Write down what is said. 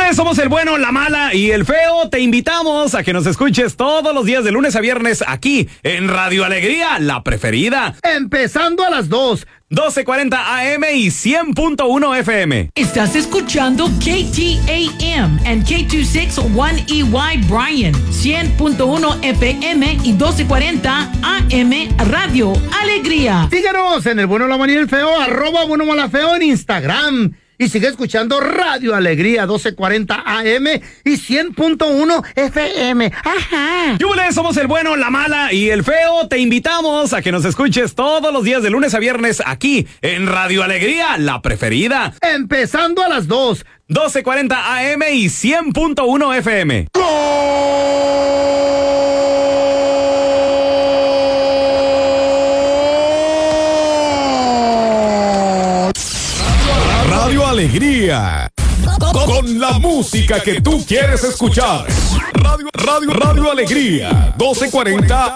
¡Yúbales! Somos el bueno, la mala y el feo. Te invitamos a que nos escuches todos los días de lunes a viernes aquí en Radio Alegría, la preferida. Empezando a las 12:40 AM y 100.1 FM. Estás escuchando KTAM and K261EY Bryan, 100.1 FM y 1240 AM Radio Alegría. Síguenos en el bueno, la mala y el feo, @bueno, mala, feo en Instagram. Y sigue escuchando Radio Alegría, 1240 AM y 100.1 FM. ¡Ajá! ¡Yúbales! Somos el bueno, la mala y el feo. Te invitamos a que nos escuches todos los días de lunes a viernes aquí en Radio Alegría, la preferida. Empezando a las 12:40 AM y 100.1 FM. Radio Alegría. Con la música que tú quieres escuchar. Radio Alegría, 1240